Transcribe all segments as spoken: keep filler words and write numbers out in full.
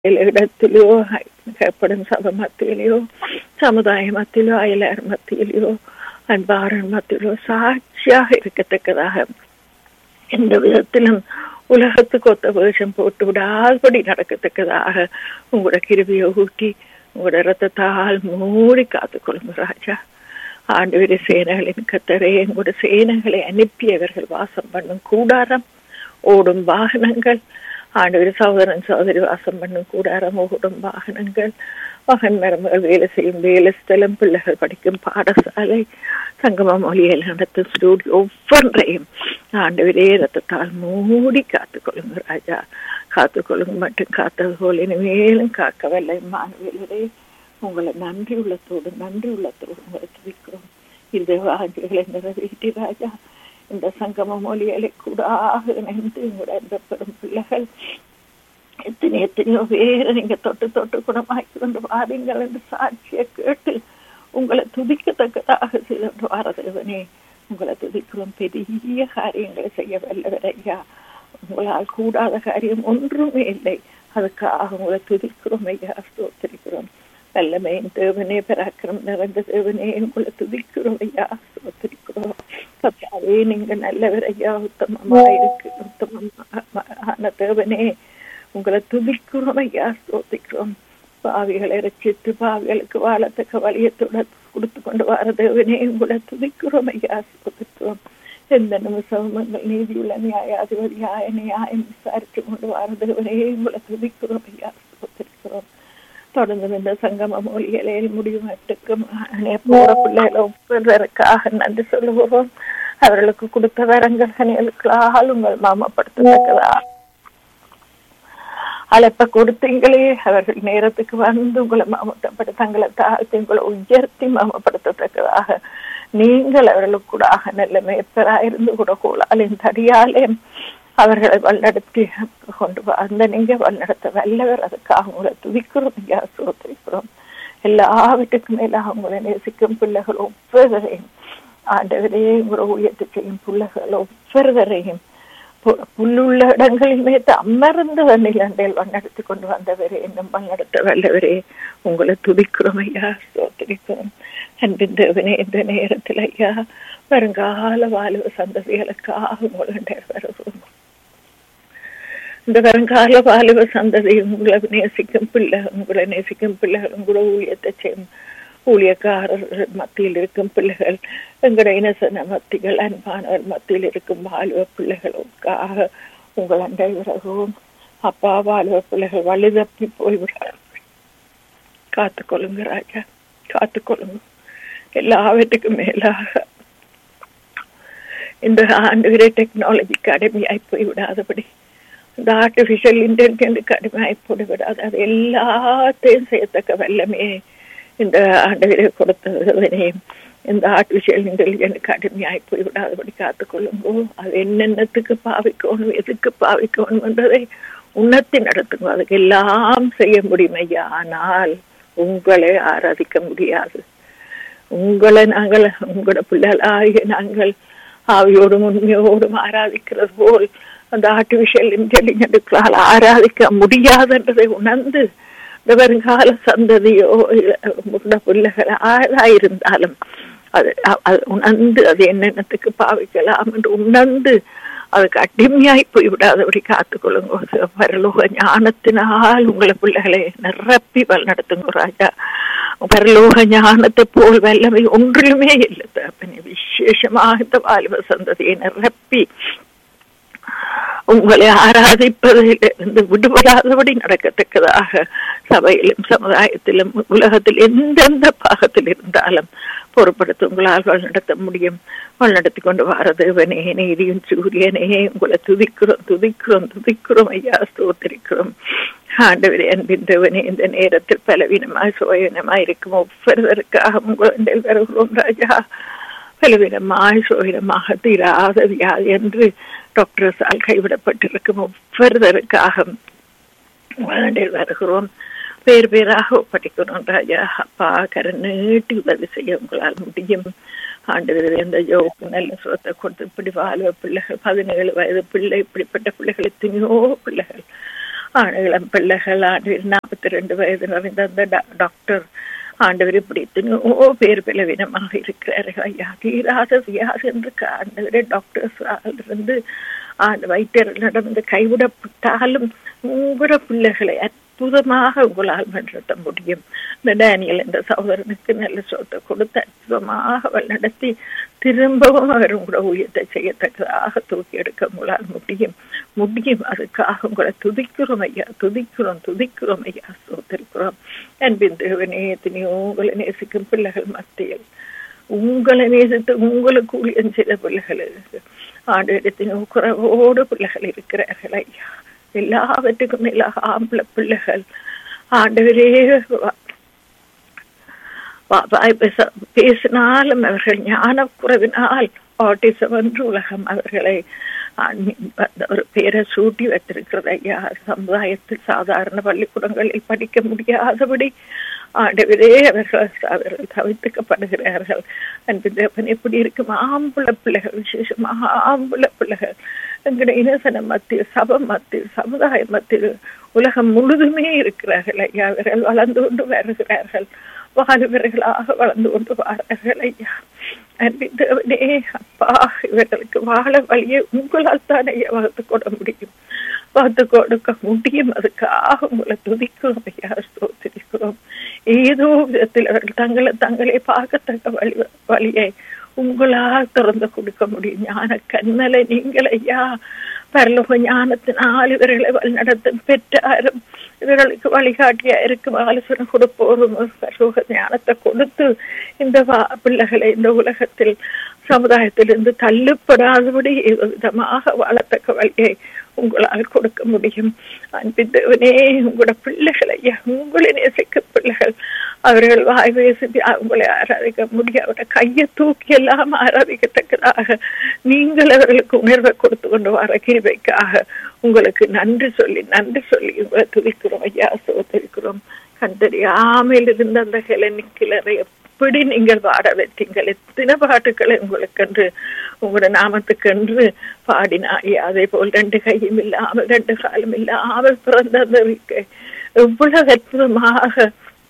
இடத்திலோ கேட்படும் சபை மத்தியிலையோ சமுதாய மத்தியிலோ அயலார் மத்தியிலையோ அன்பாரன் மத்தியிலோ சாட்சியாக இருக்கத்தக்கதாக எந்த விதத்திலும் உலகத்துக்கு ஒத்த வேஷம் போட்டு விடாதபடி நடக்கத்தக்கதாக உங்களோட கிருபியை ஊட்டி உங்களோட ரத்தத்தால் மூடி காத்துக்கொள்ளுங்க ராஜா. ஆண்டவரே, சேனைகளின் கர்த்தரே, எங்களோட சேனைகளை அனுப்பியவர்கள் வாசம் பண்ணும் கூடாரம், ஓடும் வாகனங்கள், ஆண்டவர் சகோதரன் சகோதரி வாசம் பண்ணும் கூடாரம், ஓடும் வாகனங்கள், மகன் மருமகள் வேலை செய்யும் வேலை ஸ்தலம், பிள்ளைகள் படிக்கும் பாடசாலை, சங்கம மொழியில் நடத்தும் ஸ்டூடியோ, ஒவ்வொன்றையும் ஆண்டவரே ரத்தத்தால் மூடி காத்துக்கொள்ளுங்க ராஜா. காத்துக்கொள்ளுங்க மட்டும் காத்தது போல இனிமேலும் காக்க வல்ல மாணவர்களே, உங்களை நன்றி உள்ளத்தோடு நன்றி உள்ளத்தோடு உங்களை துதிக்கிறோம். இந்த வாஞ்சிகளை நிறைவேற்றி ராஜா, இந்த சங்கம மொழிகளை கூடாக இணைந்து உங்களோட அந்த பெரும் பிள்ளைகள் எத்தனை எத்தனையோ பேரை நீங்க தொட்டு தொட்டு குணமாக்கி கொண்டு வாருங்கள் என்று சாட்சியை கேட்டு உங்களை துதிக்கத்தக்கதாக செய்து வாரதேவனே, உங்களை துதிக்கிறோம். பெரிய காரியங்களை செய்ய வல்லவர் ஐயா, உங்களால் கூடாத காரியம் ஒன்றுமே இல்லை. அதுக்காக உங்களை துதிக்கிறோம் ஐயா, ஸ்தோத்திரிக்கிறோம். வல்லமையின் தேவனே, பராக்கிரம் நிறைந்த தேவனே, உங்களை துதிக்கிறோம் ஐயா, ஸ்தோத்திரிக்கிறோம். அதே நீங்க நல்லவர் ஐயா, உத்தமமா இருக்கு உத்தமமான தேவனே, உங்களை துதிக்கிறோம் ஐயா, ஸ்தோத்திக்கிறோம். பாவிகளை ரட்சித்து பாவிகளுக்கு வாழத்தக்க வழியத்தோட கொடுத்து கொண்டு வர தேவனே, உங்களை துதிக்கிறோம் ஐயா, ஸ்தோத்திக்கிறோம். எந்த நிமிஷங்கள் நீதியுள்ள நியாயாதிபதியாய நியாயம் விசாரித்து கொண்டு வர தேவனே, உங்களை துதிக்கிறோம் ஐயா, ஸ்தோத்திக்கிறோம். தொடர்ந்து இந்த சங்கம மொழிகளை முடிவுமட்டுக்கும் போற பிள்ளைகளை ஒவ்வொருவருக்காக நன்றி சொல்லுவோம். அவர்களுக்கு கொடுத்த வரங்கள் கனிகளுக்காக உங்கள் மாமப்படுத்தத்தக்கதா அழைப்ப கொடுத்தீங்களே, அவர்கள் நேரத்துக்கு வந்து உங்களை மாமத்தப்பட்டு தங்களை தாழ்த்தி உங்களை உயர்த்தி மாமப்படுத்தத்தக்கதாக நீங்கள் அவர்களுக்கு கூட நல்ல மேற்பராயிருந்து கூட கோளாலின் தடியாலே அவர்களை வல்லடத்தி கொண்டு அந்த நீங்க வல்லடத்த வல்லவர். அதுக்காக உங்களை துதிக்கிறோம் ஐயா, சோத்திரிக்கிறோம். எல்லாவற்றுக்கும் மேலாக உங்களை நேசிக்கும் பிள்ளைகள் ஒவ்வொருவரையும் ஆண்டவரே, உங்களை உயர்த்தி செய்யும் பிள்ளைகள் ஒவ்வொருவரையும் புல்லுள்ள இடங்களில் மேத்து அமர்ந்து வண்ணில் வண்ணெடுத்து கொண்டு வந்தவரே, இன்னும் வண்ணெடுத்த வல்லவரே, உங்களை துதிக்கிறோம் ஐயா, சோத்திரிக்கிறோம். அன்பின் தேவனே, இந்த நேரத்தில் ஐயா வருங்கால வாழ்வு சந்ததிகளுக்காக உங்களை வருவோம். இந்த வருங்கால வாலிப சந்ததி உங்களை நேசிக்கும் பிள்ளை உங்களை நேசிக்கும் பிள்ளைகள், உங்களை ஊழியத்தை செய்யும் ஊழியக்காரர் மத்தியில் இருக்கும் பிள்ளைகள், எங்களுடைய இனசன மத்திகள் அன்பானவர் மத்தியில் இருக்கும் வாலிப பிள்ளைகளுக்காக உங்கள் அண்டை விறகும் அப்பா, வாலிப பிள்ளைகள் வழி தப்பி போய்விடார்கள். காத்துக்கொள்ளுங்க ராஜா, காத்துக்கொள்ளுங்க. எல்லாவற்றுக்கும் மேலாக இந்த ஆண்டு டெக்னாலஜிக்கு அடிமையாய் போய்விடாதபடி, இந்த ஆர்டிபிஷியல் இன்டெலிஜென்ஸுக்கு அடிமையாய் போய்விடாது, அது எல்லாத்தையும் செய்யத்தக்க வல்லமே இந்த ஆண்டவரை கொடுத்தவனே, இந்த ஆர்டிபிஷியல் இன்டெலிஜென்ஸுக்கு அடிமையாய் போய்விடாதபடி காத்துக்கொள்ளுங்கோ. அது என்னென்னத்துக்கு பாவிக்கணும், எதுக்கு பாவிக்கணும் என்றதை உணர்த்தி நடத்துங்க. அதுக்கு எல்லாம் செய்ய முடியும் ஐயா, ஆனால் உங்களை ஆராதிக்க முடியாது. உங்களை நாங்கள் உங்களோட பிள்ளைகளாகிய நாங்கள் ஆவியோடும் உண்மையோடும் ஆராதிக்கிறது போல் அந்த ஆர்டிபிஷியல் இன்டெலிஜென்ஸுக்களால் ஆராதிக்க முடியாதுன்றதை உணர்ந்து இந்த வருங்கால சந்ததியோ முன்ன பிள்ளைகள் ஆளாயிருந்தாலும் அது உணர்ந்து அது என்னென்னத்துக்கு பாவிக்கலாம் என்று உணர்ந்து அதுக்கு அடிமையாய் போய்விடாதபடி காத்துக்கொள்ளுங்க. பரலோக ஞானத்தினால் உங்களை பிள்ளைகளை நிரப்பி வழிநடத்துங்க ராஜா. பரலோக ஞானத்தை போல் வல்லமை ஒன்றிலுமே இல்லை தகப்பனே. விசேஷமாக இந்த வாலிப சந்ததியை நிரப்பி உங்களை ஆராதிப்பதிலிருந்து விடுபடாதபடி நடக்கத்தக்கதாக சபையிலும் சமுதாயத்திலும் உலகத்தில் எந்தெந்த பாகத்தில் இருந்தாலும் பொறுப்படுத்த உங்களால் வழிநடத்த முடியும். வழிநடத்தி கொண்டு வாரதேவனே, நீதியும் சூரியனே, உங்களை துதிக்கிறோம் துதிக்கிறோம் துதிக்கிறோம் ஐயா, ஸ்தோத்திரிக்கிறோம். ஆண்டவரே, அன்பின் தேவனே, இந்த நேரத்தில் பலவீனமாய் சுயவீனமாய் இருக்கும் ஒவ்வொருவருக்காக உங்களை வருகிறோம் ராஜா. பலவீனமாய் சுயவீனமாக தீராத வியாதி என்று டாக்டர்ஸால் கைவிடப்பட்டிருக்கும் ஒவ்வொருவருக்காக வருகிறோம். பேர் பேராக ஒப்படைக்கணும் ராஜா. அப்பா, கரை நீட்டி உதவி செய்ய உங்களால் முடியும். ஆண்டு அந்த யோகு நல்ல சுரத்தை கொடுத்து இப்படி வாழ்வ பிள்ளைகள், பதினேழு வயது பிள்ளை, இப்படிப்பட்ட பிள்ளைகள் எத்தனையோ பிள்ளைகள் இளம் பிள்ளைகள் ஆண்டு நாற்பத்தி ரெண்டு வயது நிறைந்த அந்த டாக்டர் ஆண்டவர் இப்படி எத்தனையோ பேர் பலவீனமாக இருக்கிறார்கள். ஐயா தீராத வியாதி என்று ஆண்டவரே டாக்டர்ஸ் இருந்து ஆண்டு வைத்தியர்களிடம் வந்து கைவிடப்பட்டாலும் உங்களோட பிள்ளைகளை அற்புதமாக உங்களால் நடத்த முடியும். இந்த டேனியல் என்ற சகோதரனுக்கு நல்ல சொத்தை கொடுத்து அற்புதமாக நடத்தி திரும்பவும் அவர் உங்களோட ஊழியத்தை செய்யத்தக்கதாக தூக்கி எடுக்க உங்களால் முடியும் முடியும் அதுக்காக உங்களை துதிக்கிறோம் ஐயா, துதிக்கிறோம் துதிக்கிறோம் ஐயா, சோதரிக்கிறோம். அன்பின் தேவனே, எத்தனையோ உங்களை நேசிக்கும் பிள்ளைகள் மத்தியில் உங்களை நேசித்து உங்களுக்கு ஊழியம் செய்த பிள்ளைகள் ஆண்டு எத்தனையோ குறைவோடு பிள்ளைகள் இருக்கிறார்கள் ஐயா. எல்லாவற்றுக்கும் எல்லா ஆம்பளை பிள்ளைகள் ஆண்டவரே பேசினாலும் அவர்கள் ஞான குறைவினால் ஆட்டிசம் என்று உலகம் அவர்களை ஒரு பேரை சூட்டி வைத்திருக்கிறது ஐயா. சமுதாயத்தில் சாதாரண பள்ளிக்கூடங்களில் படிக்க முடியாதபடி ஆண்டவரே அவர்கள் அவர்கள் தவிர்த்துக்கப்படுகிறார்கள். அன்பு எப்படி இருக்கும் ஆம்பளை பிள்ளைகள், விசேஷமாக ஆம்பளை பிள்ளைகள் எங்களுடைய இனசன மத்தியில், சபை மத்தியில், சமுதாய மத்தியில், உலகம் முழுதுமே இருக்கிறார்கள் ஐயா. அவர்கள் வளர்ந்து கொண்டு வருகிறார்கள், வாலிபர்களாக வளர்ந்து கொண்டு வாரார்கள் ஐயா. அன்பின் அப்பா, இவர்களுக்கு வாழ வழியை உங்களால் தான் ஐயா வகுத்து கொட முடியும், வகுத்து கொடுக்க முடியும். அதுக்காக உங்களை துதிக்கிறோம் ஐயா, ஸ்தோத்திரிக்கிறோம். ஏதோ விதத்தில் அவர்கள் தங்களை தங்களே பார்க்கத்தக்க வழி வழியை உங்களால் திறந்து கொடுக்க முடியும். ஞான கண்ணலை நீங்கள் ஐயா, பரலோக ஞானத்தினால் இவர்களை வழிநடத்தும் பெற்றாரும் இவர்களுக்கு வழிகாட்டியா இருக்கும் ஆலோசனை கொடுப்போரும் பரலோக ஞானத்தை கொடுத்து இந்த பிள்ளைகளை இந்த உலகத்தில் சமுதாயத்திலிருந்து தள்ளுப்படாதபடி விதமாக வாழத்தக்க வழியை உங்களால் கொடுக்க முடியும். அன்பின் தேவனே, உங்களோட பிள்ளைகள் ஐயா, உங்களை நேசிக்க பிள்ளைகள் அவர்கள் வாய் பேசி உங்களை ஆராதிக்க முடியும். அவருடைய கையை தூக்கி எல்லாம் ஆராதிக்கத்தக்கதாக நீங்கள் அவர்களுக்கு உணர்வை கொடுத்து கொண்டு வர கிருபைக்காக உங்களுக்கு நன்றி சொல்லி நன்றி சொல்லி உங்களை துதிக்கிறோம் ஐயா, சோதரிக்கிறோம். கண்டறியாமல் இருந்த அந்த கிளை எப்படி நீங்கள் பாட வைத்தீங்கள், எத்தனை பாட்டுக்களை உங்களுக்கென்று உங்களோட நாமத்துக்கென்று பாடினாய். அதே போல் ரெண்டு கையும் இல்லாமல் ரெண்டு காலம் இல்லாமல் பிறந்த அந்த எவ்வளவு அற்புதமாக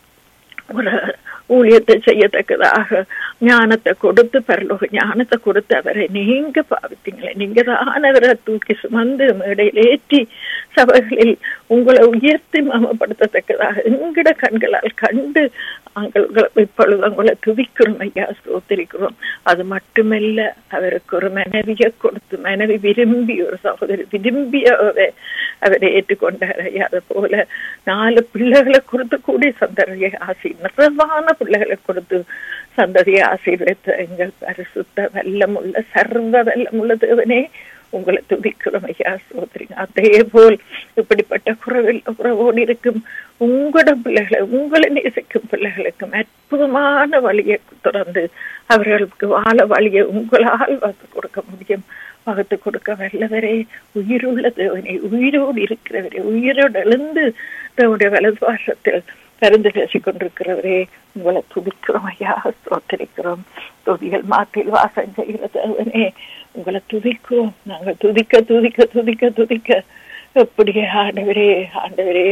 ஒரு ஊழியத்தை செய்யத்தக்கதாக ஞானத்தை கொடுத்து பரலோக ஞானத்தை கொடுத்து அவரை நீங்க பாவித்தீங்களே. நீங்க தான் அவரை தூக்கி சுமந்து மேடையில் ஏற்றி சபைகளில் உங்களை உயர்த்தி மமப்படுத்தத்தக்கதாக எங்கட கண்களால் கண்டு இப்பொழுது உங்களை துதிக்கிறோம் ஐயா, ஸ்தோத்திரிக்கிறோம். அது மட்டுமல்ல, அவருக்கு ஒரு மனைவியை கொடுத்து மனைவி விரும்பி ஒரு சகோதரி விரும்பி அவரை அவரை ஏற்றுக்கொண்டார் ஐயா. அது போல நாலு பிள்ளைகளை கொடுத்து கூடிய சந்ததியை ஆசி நிறமான பிள்ளைகளை கொடுத்து சந்ததியை ஆசீர்வதித்த எங்கள் பரிசுத்த வல்லமுள்ள சர்வ வல்லமுள்ள தேவனே, உங்களை துதிக்கிறோம் ஐயா, சோதரிங்க. அதே போல் இப்படிப்பட்ட குறவில் குறவோடு இருக்கும் உங்களோட பிள்ளைகளை, உங்களை நேசிக்கும் பிள்ளைகளுக்கும் அற்புதமான வழியை திறந்து அவர்களுக்கு வாழ வழியை உங்களால் வகுத்து கொடுக்க முடியும். வகுத்து கொடுக்க வல்லவரே, உயிருள்ள தேவனே, உயிரோடு இருக்கிறவரே, உயிரோடு எழுந்து தேவனுடைய வலது பாசத்தில் பரிந்து பேசிக் கொண்டிருக்கிறவரே, உங்களை துதிக்கிறோம் ஐயா, ஸ்தோத்திரிக்கிறோம். துதிகள் மாற்றில் வாசம் செய்கிற தேவனே, உங்களை துதிக்கிறோம். நாங்கள் துதிக்க துதிக்க துதிக்க துதிக்க எப்படியே ஆண்டவரே ஆண்டவரே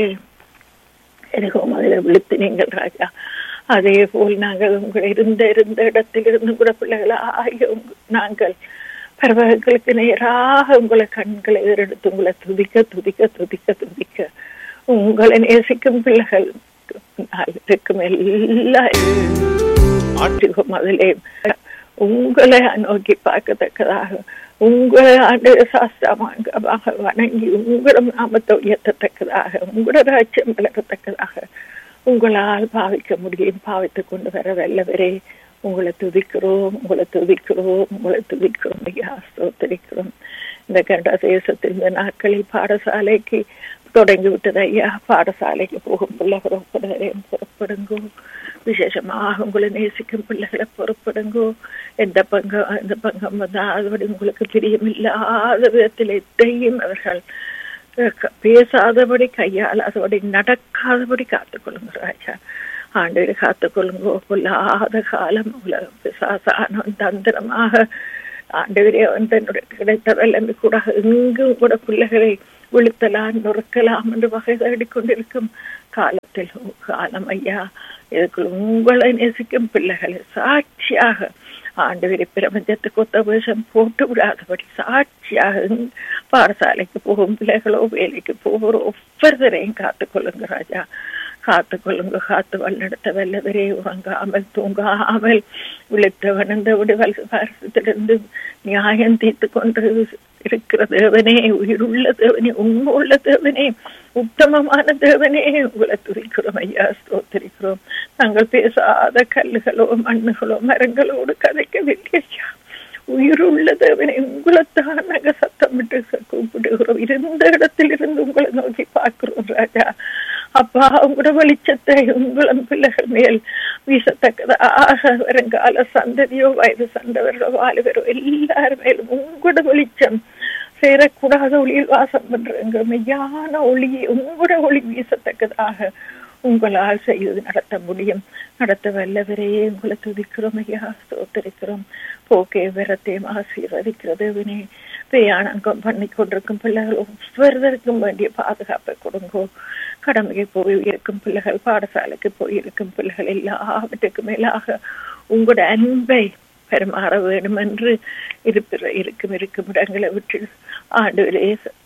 எனக்கும் அதில் விழுத்து நீங்கள் ராஜா. அதே போல் நாங்கள் உங்களை இருந்த இருந்த இடத்திலிருந்து கூட பிள்ளைகளை ஆகிய நாங்கள் பரவர்களுக்கு நேராக உங்களை கண்களை எடுத்து உங்களை துதிக்க துதிக்க துதிக்க துதிக்க உங்களை நேசிக்கும் பிள்ளைகள் இருக்கும் எல்லா அதிலே உங்களை நோக்கி பார்க்கத்தக்கதாக உங்களை ஆண்டு சாஸ்திரமாக வணங்கி உங்களோட நாமத்தை உயர்த்தத்தக்கதாக உங்களோட ராஜ்யம் வளர்க்கத்தக்கதாக உங்களால் பாவிக்க முடியும். பாவித்துக் கொண்டு வர வல்லவரே, உங்களை துதிக்கிறோம், உங்களை துதிக்கிறோம், உங்களை துதிக்கிறோம் ஐயா, ஸ்தோத்திரிக்கிறோம். இந்த கண்ட தேசத்தில் இந்த நாட்களில் பாடசாலைக்கு தொடங்கி விட்டது ஐயா. பாடசாலைக்கு போகும் பிள்ளைகளை புறப்படுங்கோ, விசேஷமாக உங்களை நேசிக்கும் பிள்ளைகளை புறப்படுங்கோ. எந்த பங்கம் எந்த பங்கம் வந்தால் அதோடு உங்களுக்கு பிரியமில்லாத விதத்தில் எதையும் அவர்கள் பேசாதபடி கையாளாதபடி நடக்காதபடி காத்துக்கொள்ளுங்க ராஜா. ஆண்டு காத்துக்கொள்ளுங்கோ. பொல்லாத காலம் உலகம் பிசாசான தந்திரமாக ஆண்டவரே அவன் தன்னுடைய கிடைத்த வல்லமை கூட எங்கும் கூட பிள்ளைகளை விழுத்தலாம் நொறுக்கலாம் என்று வகை தேடிக்கொண்டிருக்கும் காலத்தில் காலம் ஐயா, இதுக்குள் உங்களை நேசிக்கும் பிள்ளைகளை சாட்சியாக ஆண்டவரை பிரபஞ்சத்துக்கு ஒத்த வேஷம் போட்டு விடாதபடி சாட்சியாக பாடசாலைக்கு போகும் பிள்ளைகளோ வேலைக்கு போகிற ஒவ்வொருத்தரையும் காத்துக்கொள்ளுங்க ராஜா, காத்துக்கொள்ளுங்க. காத்து வல்லெடுத்த வல்லவரே, உறங்காமல் தூங்காமல் விழித்தவன் இந்த விடுவல் வருஷத்திலிருந்து நியாயம் தீர்த்து கொண்டு இருக்கிற தேவனே, உயிருள்ள தேவனே, உண்மையுள்ள தேவனே, உத்தமமான தேவனே, உங்களை துதிக்கிறோம் ஐயா, ஸ்தோத்திரிக்கிறோம். நாங்கள் பேசாத கல்லுகளோ மண்ணுகளோ மரங்களோடு கதைக்கவில்லை ஐயா. உயிருள்ள தேவனை உங்களைத்தான் நாங்க சத்தம் விட்டு கூப்பிடுகிறோம். இருந்த இடத்தில் இருந்து உங்களை நோக்கி பார்க்கிறோம் ராஜா. அப்பா, உங்களோட வெளிச்சத்தை உங்களம் பிள்ளைகள் மேல் வீசத்தக்கதாக வருங்கால சந்ததியோ வயது சந்தவர்களோ வாலிபரோ எல்லாரும் மேலும் உங்களோட வெளிச்சம் சேரக்கூடாத ஒளியில் வாசம் பண்றங்க மெய்யான ஒளியை உங்களோட ஒளி வீசத்தக்கதாக உங்களால் செய்து நடத்த முடியும். நடத்த வல்லவரே, உங்களை துதிக்கிறோம் ஐயா, ஸ்தோத்திரிக்கிறோம். போக்கே விரத்தையும் ஆசீர்வதிக்கிறது வினே பிரயாணம் பண்ணி கொண்டிருக்கும் பிள்ளைகள் ஒவ்வொருவருக்கும் வேண்டிய பாதுகாப்பை கொடுங்கோ. கடமைக்கு போய் இருக்கும் பிள்ளைகள், பாடசாலைக்கு போயிருக்கும் பிள்ளைகள் எல்லாவற்றுக்கும் மேலாக உங்களோட அன்பை பெருமாற வேண்டும் என்று இருப்பிற இருக்கும் இருக்கும் இடங்களை விட்டு ஆண்டவரே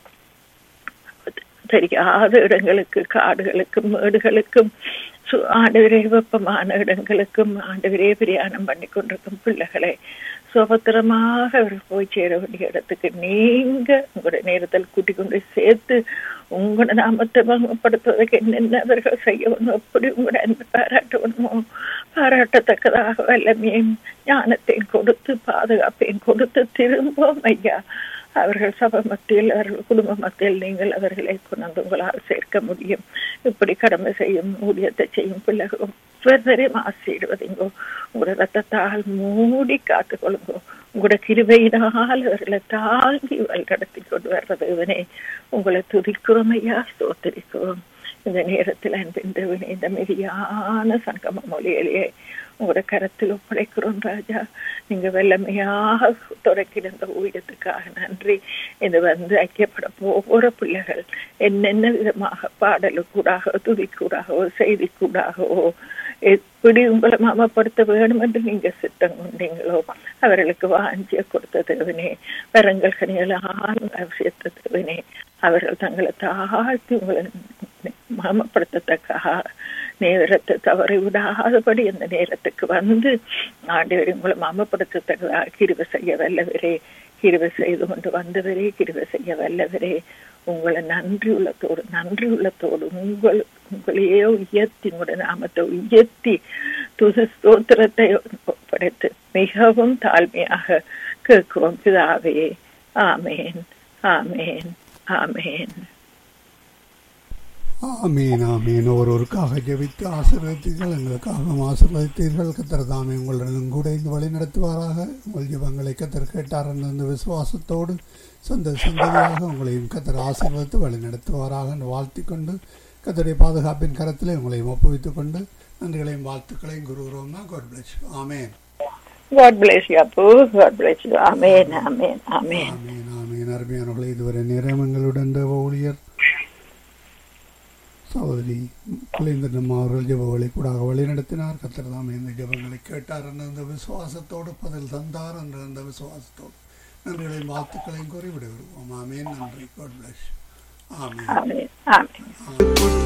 தெரியாத இடங்களுக்கு, காடுகளுக்கும் மேடுகளுக்கும் ஆண்டவரே வெப்பமான இடங்களுக்கும் ஆண்டவரே பிரயாணம் பண்ணி கொண்டிருக்கும் பிள்ளைகளை சுபத்திரமாக அவர் போய் சேர வேண்டிய இடத்துக்கு நீங்க உங்களோட நேரத்தில் கூட்டிக் கொண்டு சேர்த்து உங்களோட நாமத்தை மகப்படுத்துவதற்கு என்னென்ன அவர்கள் செய்யணும், எப்படி உங்களோட அன்பை பாராட்டணுமோ பாராட்டத்தக்கதாக வல்லமையும் ஞானத்தையும் கொடுத்து பாதுகாப்பையும் கொடுத்து திரும்பவும் ஐயா அவர்கள் சபை மத்தியில், அவர்கள் குடும்ப மத்தியில் நீங்கள் அவர்களை கொண்டு உங்களால் சேர்க்க முடியும். இப்படி கடமை செய்யும் ஊழியத்தை செய்யும் பிள்ளைகள் ஒவ்வொருவரையும் ஆசீர்வதிங்கோ. உங்களோட ரத்தத்தால் மூடி காத்து கொள்ளுங்கோ. உங்களோட கிருபையினால் அவர்களை தாங்கி வழிநடத்தி கொண்டு வர்றதுவனே உங்களை துதிக்கிறோம் ஐயா, ஸ்தோத்திரிக்கிறோம். இந்த நேரத்தில் அன்பின் தேவனே, இந்த மெரியான சங்கம மொழியிலேயே உங்களோட கரத்தில் ஒப்படைக்கிறோம் ராஜா. நீங்க வெள்ளமையாக தொடக்கிருந்த ஊழியத்துக்காக நன்றி. இது வந்து ஐக்கியப்பட போகிற பிள்ளைகள் என்னென்ன விதமாக பாடலுக்கூடாக துதிக்கூடாகவோ செய்திக்கூடாகவோ எப்படி உங்களை மாமப்படுத்த வேணும் என்று நீங்க சித்தம் கொண்டீங்களோ அவர்களுக்கு வாஞ்சிய கொடுத்த தேவனே, வரங்கள் கனிகளால் அவசியத்த தேவனே, அவர்கள் தங்களை தாழ்த்தி உங்களை மாமப்படுத்தத்தக்காக நேரத்தை தவறி விடாதபடி அந்த நேரத்துக்கு வந்து ஆண்டவரை உங்களை மாமப்படுத்தத்தக்கதாக கிருபை செய்ய வல்லவரே, கிருபை செய்து கொண்டு வந்தவரே, கிருபை செய்ய வல்லவரே, உங்களை நன்றி உள்ளத்தோடு நன்றி உள்ளத்தோடு உங்கள் உங்களையே உயர்த்தி உங்களுடைய நாமத்தை உயர்த்தி துதி ஸ்தோத்திரத்தை படைத்து மிகவும் தாழ்மையாக கேட்கிறோம் பிதாவே. ஆமேன், ஆமேன், ஆமேன், ஆமீன், ஆமீன். ஒருவருக்காக ஜெபித்து ஆசீர்வதித்தீர்கள், எங்களுக்காக ஆசீர்வதித்தீர்கள். கத்தர் தாமே உங்களுடன் கூட இந்த வழி நடத்துவாராக. உங்கள் ஜெபங்களை கத்தர் கேட்டார் என்ற விசுவாசத்தோடு சொந்த சந்ததியாக உங்களையும் கத்தர் ஆசீர்வதித்து வழி நடத்துவாராக என்று வாழ்த்தி கொண்டு கத்தருடைய பாதுகாப்பின் கரத்திலே உங்களையும் ஒப்புவித்துக் கொண்டு நன்றிகளையும் வாழ்த்துக்களையும் கூறுகிறோம்னா God bless you. Amen. God bless you, Apu. God bless you. ஆமேன், ஆமேன், ஆமேன், ஆமேன், ஆமேன். அருமையானவர்களே, இதுவரை நேரம் எங்களுடன் தேவ ஊழியர் சகோதரி குலேந்திரன் அவர்கள் ஜெபங்களை கூட வழி நடத்தினார். கர்த்தர் தாமே இந்த ஜெபங்களை கேட்டார் என்ற அந்த விசுவாசத்தோடு பதில் தந்தார் என்ற அந்த விசுவாசத்தோடு நன்றிகளையும் வாழ்த்துக்களையும் கூறி விட விடுவோம். ஆமேன். நன்றி. God bless you. Amen. Amen, amen.